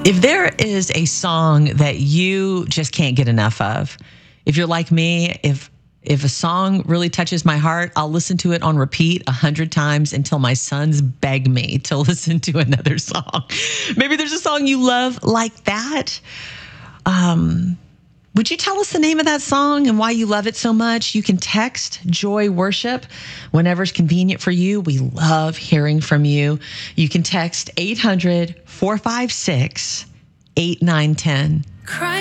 If there is a song that you just can't get enough of, if you're like me, if a song really touches my heart, I'll listen to it on repeat 100 times until my sons beg me to listen to another song. Maybe there's a song you love like that. Would you tell us the name of that song and why you love it so much? You can text Joy Worship whenever's convenient for you. We love hearing from you. You can text 800-456-8910.